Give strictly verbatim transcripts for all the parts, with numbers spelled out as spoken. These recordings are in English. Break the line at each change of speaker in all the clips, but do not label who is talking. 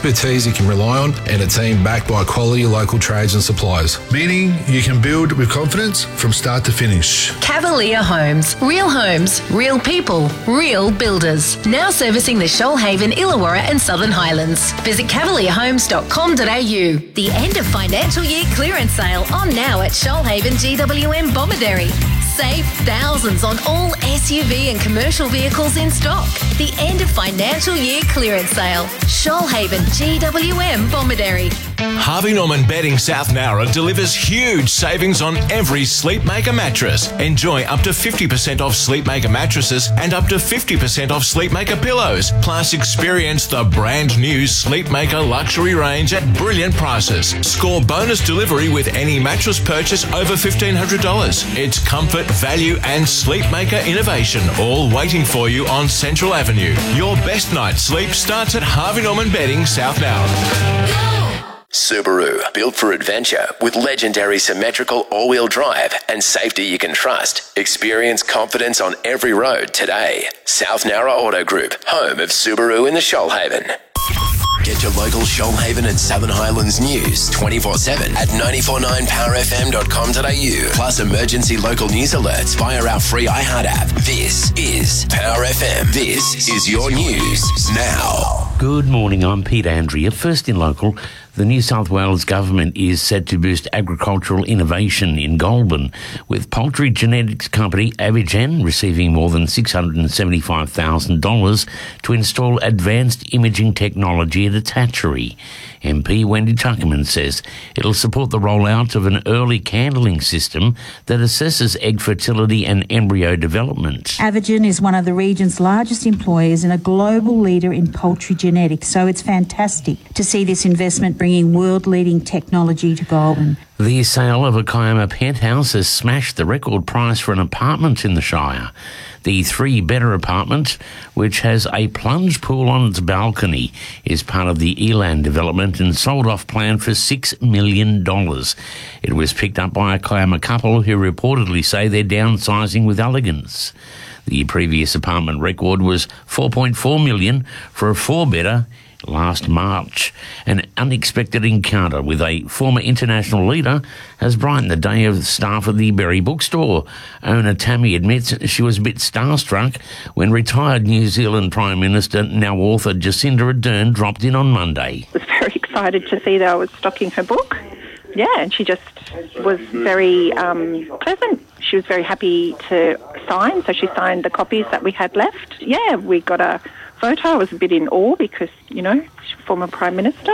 expertise you can rely on, and a team backed by quality local trades and suppliers.
Meaning you can build with confidence from start to finish.
Cavalier Homes. Real homes, real people, real builders. Now servicing the Shoalhaven, Illawarra and Southern Highlands. Visit cavalier homes dot com dot a u. The end of financial year clearance sale on now at Shoalhaven G W M Bomaderry. Save thousands on all S U V and commercial vehicles in stock. The end of financial year clearance sale. Shoalhaven G W M Bomaderry.
Harvey Norman Bedding South Nowra delivers huge savings on every Sleepmaker mattress. Enjoy up to fifty percent off Sleepmaker mattresses and up to fifty percent off Sleepmaker pillows. Plus, experience the brand new Sleepmaker luxury range at brilliant prices. Score bonus delivery with any mattress purchase over fifteen hundred dollars. It's comfort, value and Sleepmaker innovation all waiting for you on Central Avenue. Your best night's sleep starts at Harvey Norman Bedding South Nowra.
Subaru, built for adventure with legendary symmetrical all-wheel drive and safety you can trust. Experience confidence on every road today. South Nowra Auto Group, home of Subaru in the Shoalhaven. Get your local Shoalhaven and Southern Highlands news twenty-four seven at nine four nine power f m dot com dot a u. Plus emergency local news alerts via our free iHeart app. This is Power F M. This is your news now.
Good morning, I'm Pete Andrea. First in local, the New South Wales government is set to boost agricultural innovation in Goulburn, with poultry genetics company Avigen receiving more than six hundred seventy-five thousand dollars to install advanced imaging technology at its hatchery. M P Wendy Tuckerman says it'll support the rollout of an early candling system that assesses egg fertility and embryo development.
Avigen is one of the region's largest employers and a global leader in poultry genetics, so it's fantastic to see this investment bringing world-leading technology to Goulburn.
The sale of a Kiama penthouse has smashed the record price for an apartment in the Shire. The three-bedder apartment, which has a plunge pool on its balcony, is part of the Elan development and sold off plan for six million dollars. It was picked up by a Kiama couple who reportedly say they're downsizing with elegance. The previous apartment record was four point four million dollars for a four-bedder last March. An unexpected encounter with a former international leader has brightened the day of the staff at the Berry bookstore. Owner Tammy admits she was a bit starstruck when retired New Zealand Prime Minister, now author Jacinda Ardern, dropped in on Monday.
I was very excited to see that I was stocking her book. Yeah, and she just was very um, pleasant. She was very happy to sign, so she signed the copies that we had left. Yeah, we got a photo. I was a bit in awe because, you know, former Prime Minister.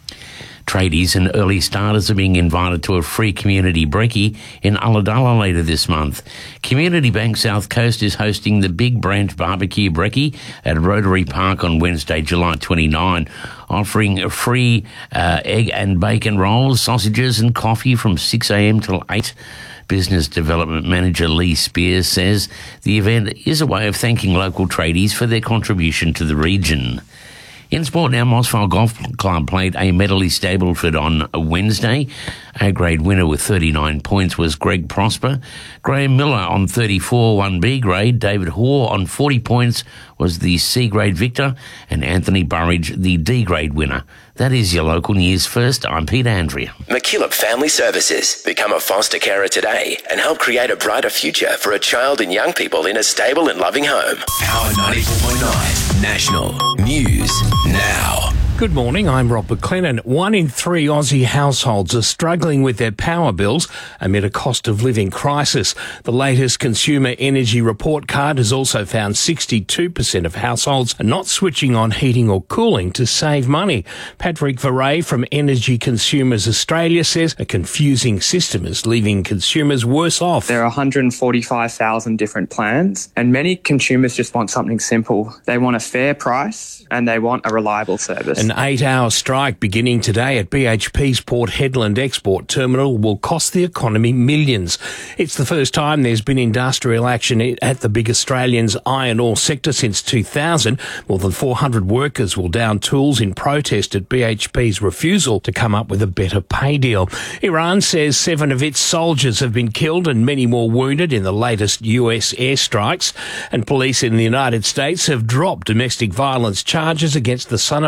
Tradies and early starters are being invited to a free community brekkie in Ulladulla later this month. Community Bank South Coast is hosting the Big Branch Barbecue Brekkie at Rotary Park on Wednesday, July twenty-ninth, offering free uh, egg and bacon rolls, sausages and coffee from six a m till eight. Business Development Manager Lee Spears says the event is a way of thanking local tradies for their contribution to the region. In sport now, Mossvale Golf Club played a Medley Stableford on a Wednesday. A-grade winner with thirty-nine points was Greg Prosper. Graham Miller on thirty-four won B-grade. David Hoare on forty points was the C-grade victor. And Anthony Burridge the D-grade winner. That is your local news. First, I'm Pete Andrea.
McKillop Family Services. Become a foster carer today and help create a brighter future for a child and young people in a stable and loving home. Power ninety-four point nine. National News Now.
Good morning, I'm Rob McLennan. One in three Aussie households are struggling with their power bills amid a cost of living crisis. The latest Consumer Energy Report Card has also found sixty-two percent of households are not switching on heating or cooling to save money. Patrick Varay from Energy Consumers Australia says a confusing system is leaving consumers worse off.
There are one hundred forty-five thousand different plans, and many consumers just want something simple. They want a fair price and they want a reliable service.
An eight-hour strike beginning today at B H P's Port Hedland Export Terminal will cost the economy millions. It's the first time there's been industrial action at the big Australian's iron ore sector since two thousand. More than four hundred workers will down tools in protest at B H P's refusal to come up with a better pay deal. Iran says seven of its soldiers have been killed and many more wounded in the latest U S airstrikes. And police in the United States have dropped domestic violence charges against the son of Aussie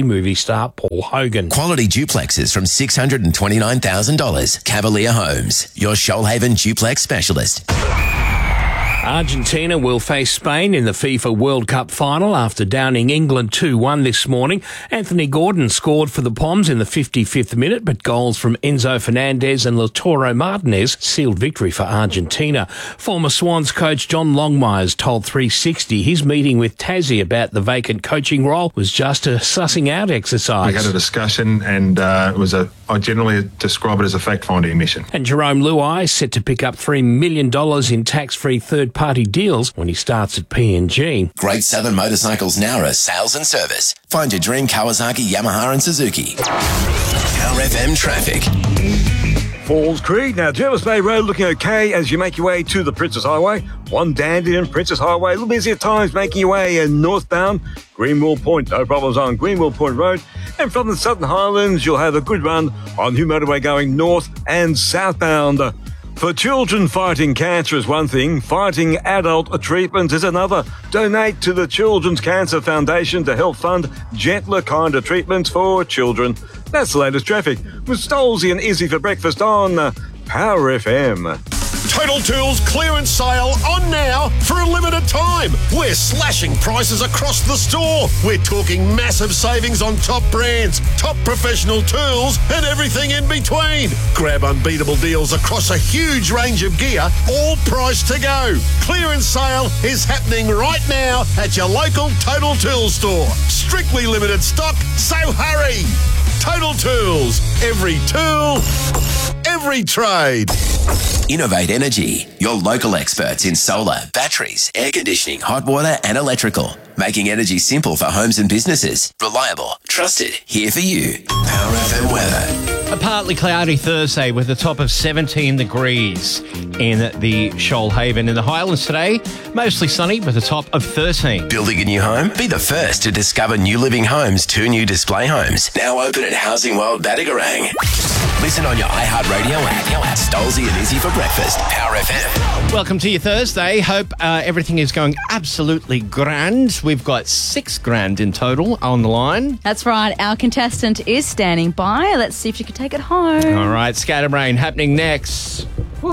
movie star Paul Hogan.
Quality duplexes from six hundred twenty-nine thousand dollars. Cavalier Homes, your Shoalhaven duplex specialist.
Argentina will face Spain in the FIFA World Cup final after downing England two one this morning. Anthony Gordon scored for the Poms in the fifty-fifth minute, but goals from Enzo Fernandez and Lautaro Martinez sealed victory for Argentina. Former Swans coach John Longmires told three sixty his meeting with Tassie about the vacant coaching role was just a sussing out exercise.
We had a discussion and uh, it was a, I generally describe it as a fact-finding mission.
And Jerome Luai is set to pick up three million dollars in tax-free third-party deals when he starts at P N G.
Great Southern Motorcycles Nowra sales and service. Find your dream Kawasaki, Yamaha and Suzuki. Power F M traffic.
Falls Creek. Now, Jervis Bay Road looking okay as you make your way to the Princess Highway. One Dandy and Princess Highway. A little busy at times making your way in northbound. Greenwell Point. No problems on Greenwell Point Road. And from the Southern Highlands, you'll have a good run on New Motorway going north and southbound. For children, fighting cancer is one thing, fighting adult treatment is another. Donate to the Children's Cancer Foundation to help fund gentler kind of treatments for children. That's the latest traffic with Stolzy and Izzy for breakfast on uh, Power F M.
Total Tools clearance sale on now for a limited time. We're slashing prices across the store. We're talking massive savings on top brands, top professional tools, and everything in between. Grab unbeatable deals across a huge range of gear, all priced to go. Clearance sale is happening right now at your local Total Tools store. Strictly limited stock, so hurry. Total Tools. Every tool, every trade.
Innovate Energy, your local experts in solar, batteries, air conditioning, hot water and electrical. Making energy simple for homes and businesses. Reliable, trusted, here for you. Power F M weather.
A partly cloudy Thursday with a top of seventeen degrees in the Shoalhaven. In the Highlands today, mostly sunny with a top of thirteen.
Building a new home? Be the first to discover New Living Homes' two new display homes. Now open at Housing World Badagarang. Listen on your iHeartRadio app. Stolzy and Izzy for breakfast. Power F M.
Welcome to your Thursday. Hope uh, everything is going absolutely grand. We've got six grand in total on the line.
That's right. Our contestant is standing by. Let's see if she can take it home.
All right, Scatterbrain happening next.